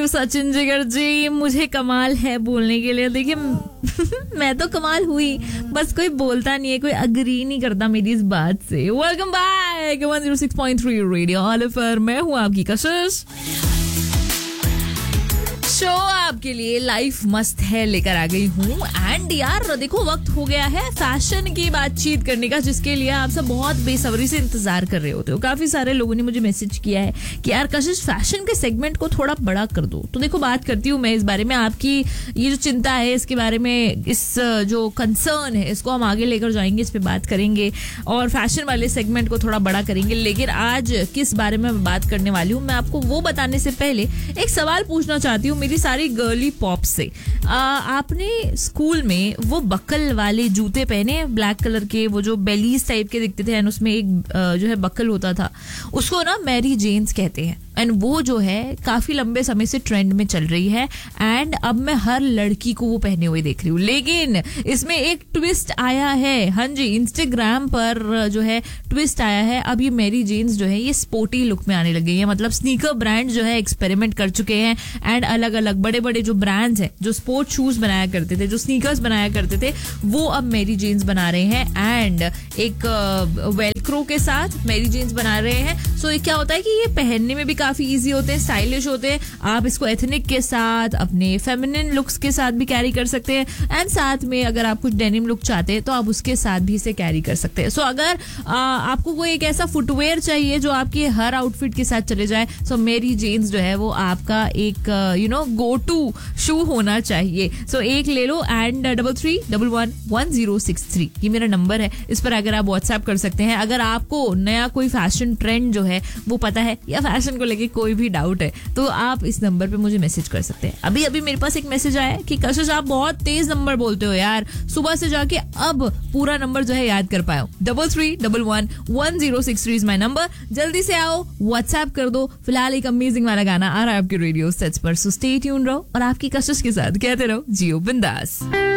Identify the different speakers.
Speaker 1: सचिन जिगर जी, मुझे कमाल है बोलने के लिए. देखिए मैं तो कमाल हुई, बस कोई बोलता नहीं है, कोई अग्री नहीं करता मेरी इस बात से. वेलकम बैक 106.3 रेडियो ऑल पर. मैं हूँ आपकी कशिश. शो आपके लिए लाइफ मस्त है लेकर आ गई हूँ. एंड यार देखो, वक्त हो गया है फैशन की बातचीत करने का, जिसके लिए आप सब बहुत बेसब्री से इंतजार कर रहे होते हो. काफी सारे लोगों ने मुझे मैसेज किया है कि यार कशिश, फैशन के सेगमेंट को थोड़ा बड़ा कर दो. तो देखो, बात करती हूँ मैं इस बारे में. आपकी ये जो चिंता है इसके बारे में, इस जो कंसर्न है, इसको हम आगे लेकर जाएंगे, इस पे बात करेंगे और फैशन वाले सेगमेंट को थोड़ा बड़ा करेंगे. लेकिन आज किस बारे में मैं बात करने वाली हूँ, मैं आपको वो बताने से पहले एक सवाल पूछना चाहती हूँ मेरी सारी गर्ली पॉप से. आपने स्कूल में वो बकल वाले जूते पहने, ब्लैक कलर के, वो जो बेलीज टाइप के दिखते थे, एंड उसमें एक जो है बकल होता था. उसको ना मैरी जेन्स कहते हैं. एंड वो जो है काफी लंबे समय से ट्रेंड में चल रही है. एंड अब मैं हर लड़की को वो पहने हुए देख रही हूँ. लेकिन इसमें एक ट्विस्ट आया है. हाँ जी, इंस्टाग्राम पर जो है ट्विस्ट आया है. अब ये मैरी जेन्स जो है ये स्पोर्टी लुक में आने लग गई है. मतलब स्नीकर ब्रांड जो है एक्सपेरिमेंट कर चुके हैं. एंड अलग अलग बड़े बड़े जो ब्रांड्स हैं, जो स्पोर्ट शूज बनाया करते थे, जो स्नीकर्स बनाया करते थे, वो अब मैरी जेन्स बना रहे हैं. एंड एक वेलक्रो के साथ मैरी जेन्स बना रहे हैं. सो ये क्या होता है कि ये पहनने में भी काफी इजी होते हैं, स्टाइलिश होते हैं. आप इसको एथनिक के साथ, अपने फेमिनिन लुक्स के साथ भी कैरी कर सकते हैं. एंड साथ में अगर आप कुछ डेनिम लुक चाहते हैं तो आप उसके साथ भी इसे कैरी कर सकते हैं. सो अगर आपको कोई एक ऐसा फुटवेयर चाहिए जो आपके हर आउटफिट के साथ चले जाए, सो मैरी जेन्स जो है वो आपका एक गो टू शू होना चाहिए. सो एक ले लो. एंड 33111063 ये मेरा नंबर है. इस पर अगर आप व्हाट्सएप कर सकते हैं. अगर आपको नया कोई फैशन ट्रेंड जो है वो पता है, या फैशन को लेके कोई भी डाउट है, तो आप इस नंबर पे मुझे मैसेज कर सकते हैं. अभी अभी मेरे पास एक मैसेज आया है कि कशिश, आप बहुत तेज नंबर बोलते हो यार, सुबह से जाके अब पूरा नंबर जो है याद कर पाया. 33111063 इज माई नंबर. जल्दी से आओ, व्हाट्सएप कर दो. फिलहाल एक अमेजिंग वाला गाना आ रहा है आपके रेडियो सेट्स पर. सो स्टे ट्यून रहो और आपकी कशिश के साथ कहते रहो जियो बिंदास.